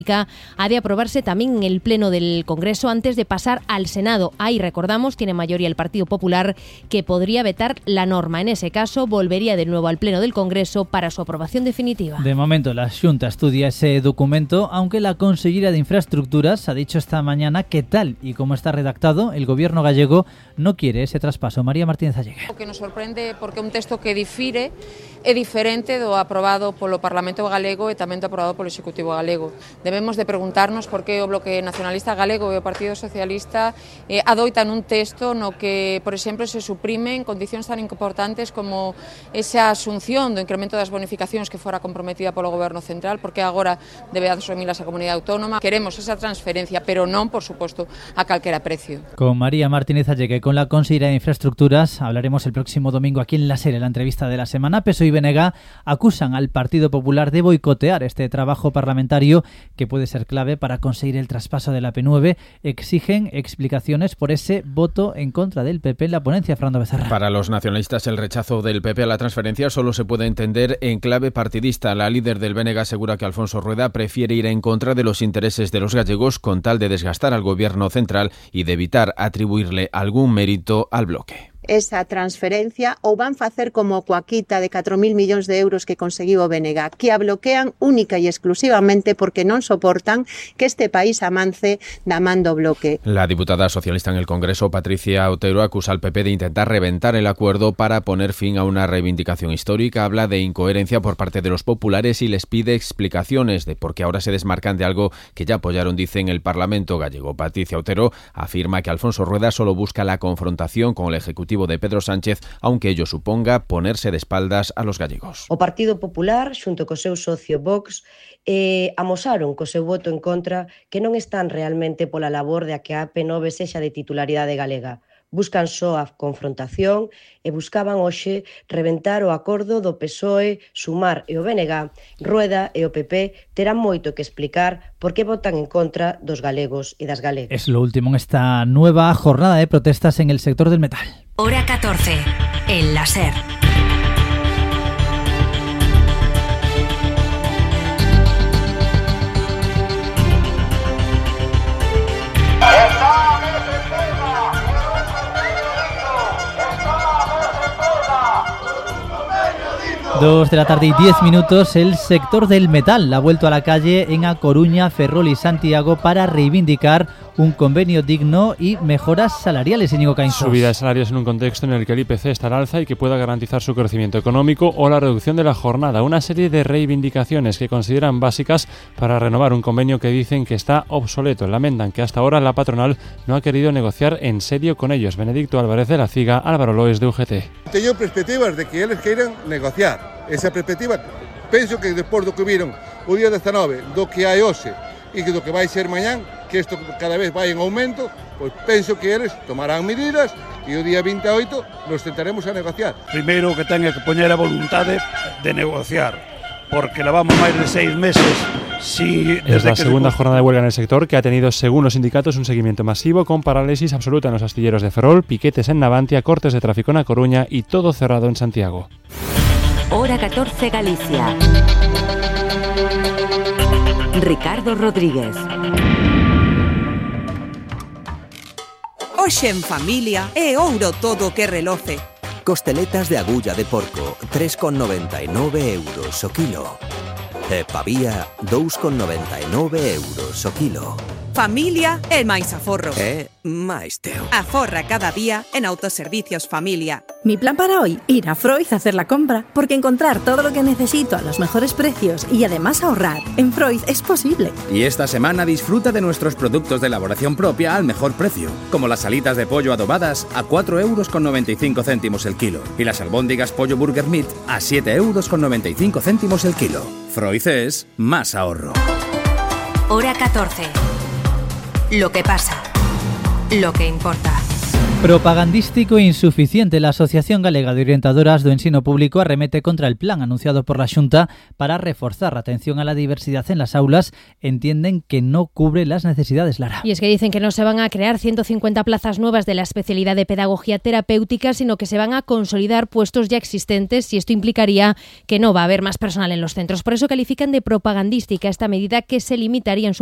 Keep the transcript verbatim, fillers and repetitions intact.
ha de aprobarse también en el Pleno del Congreso antes de pasar al Senado. Ahí, recordamos, tiene mayoría el Partido Popular, que podría vetar la norma. En ese caso, volvería de nuevo al Pleno del Congreso para su aprobación definitiva. De momento, la Xunta estudia ese documento, aunque la consellera de Infraestructuras ha dicho esta mañana que tal y como está redactado, el Gobierno gallego no quiere ese traspaso. María Martínez Allegue. O que nos sorprende porque un texto que difire é diferente do aprobado polo Parlamento galego e tamén do aprobado polo Executivo galego. Debemos de preguntarnos por que o Bloque Nacionalista Galego e o Partido Socialista eh, adoitan un texto no que, por exemplo, se suprimen condicións tan importantes como esa asunción do incremento das bonificacións que fora comprometida polo Goberno Central, porque agora debe asumilas a Comunidade Autónoma. Queremos esa transferencia, pero non, por suposto, a calquera precio. Con María Martínez Allegue, con la consellera de Infraestructuras, hablaremos el próximo domingo aquí en La Sera, la entrevista de la semana. P S O E y B N G acusan al Partido Popular de boicotear este trabajo parlamentario que puede ser clave para conseguir el traspaso de la P nueve. Exigen explicaciones por ese voto en contra del P P en la ponencia. Fernando Becerra. Para los nacionalistas, el rechazo del P P a la transferencia solo se puede entender en clave partidista. La líder del B N G asegura que Alfonso Rueda prefiere ir en contra de los intereses de los gallegos con tal de desgastar al Gobierno central y de evitar atribuirle algún mérito al bloque. Esa transferencia ou van facer como coa quita de catro mil millóns de euros que conseguiu o B N G, que a bloquean única e exclusivamente porque non soportan que este país avance da man do bloque. La diputada socialista en el Congreso, Patricia Otero, acusa al P P de intentar reventar el acuerdo para poner fin a una reivindicación histórica. Habla de incoherencia por parte de los populares y les pide explicaciones de por qué ahora se desmarcan de algo que ya apoyaron, dice, en el Parlamento gallego. Patricia Otero afirma que Alfonso Rueda solo busca la confrontación con el Ejecutivo de Pedro Sánchez, aunque ello suponga ponerse de espaldas a los gallegos. O Partido Popular, xunto co seu socio Vox, eh, amosaron co seu voto en contra que non están realmente pola labor de a que a P nove sexa de titularidade galega. Buscan só a confrontación e buscaban hoxe reventar o acordo do P S O E, Sumar e o B N G. Rueda e o P P terán moito que explicar por que votan en contra dos galegos e das galegas. Es lo último en esta nueva jornada de protestas en el sector del metal. Hora catorce, en La Ser. Dos de la tarde y diez minutos, el sector del metal ha vuelto a la calle en A Coruña, Ferrol y Santiago para reivindicar un convenio digno y mejoras salariales. Íñigo Caínzos. Subida de salarios en un contexto en el que el I P C está al alza y que pueda garantizar su crecimiento económico, o la reducción de la jornada. Una serie de reivindicaciones que consideran básicas para renovar un convenio que dicen que está obsoleto. Lamentan que hasta ahora la patronal no ha querido negociar en serio con ellos. Benedicto Álvarez de la Ciga, Álvaro Loes de U G T. Teño perspectivas de que eles queiran negociar. Esa perspectiva, penso que despois do que viron o día dezanove, do que hai hoxe e do que vai ser mañán, que isto cada vez vai en aumento, pois penso que eles tomarán medidas e o día vinte e oito nos tentaremos a negociar. Primeiro que tenga que poñer a voluntade de negociar, porque levamos máis de seis meses. Sí, es la segunda se... jornada de huelga en el sector, que ha tenido, según los sindicatos, un seguimiento masivo con parálisis absoluta en los astilleros de Ferrol, piquetes en Navantia, cortes de tráfico en A Coruña y todo cerrado en Santiago. Hora catorce, Galicia. Ricardo Rodríguez. Hoxe en familia é ouro todo o que reloce. Costeletas de agulla de porco, tres con noventa e nove euros o kilo. E pavía, dous con noventa e nove euros o kilo. Familia é máis aforro. É máis teu. Aforra cada día en Autoservicios Familia. Mi plan para hoy, ir a Freud a hacer la compra, porque encontrar todo lo que necesito a los mejores precios y además ahorrar en Freud es posible. Y esta semana disfruta de nuestros productos de elaboración propia al mejor precio, como las alitas de pollo adobadas a cuatro euros con noventa y cinco céntimos el kilo y las albóndigas pollo burger meat a siete euros con noventa y cinco céntimos el kilo. Freud es más ahorro. Hora catorce. Lo que pasa. Lo que importa. Propagandístico e insuficiente. La Asociación Galega de Orientadoras do Ensino Público arremete contra el plan anunciado por la Xunta para reforzar la atención a la diversidad en las aulas. Entienden que no cubre las necesidades, Lara. Y es que dicen que no se van a crear ciento cincuenta plazas nuevas de la especialidad de pedagogía terapéutica, sino que se van a consolidar puestos ya existentes, y esto implicaría que no va a haber más personal en los centros. Por eso califican de propagandística esta medida, que se limitaría en su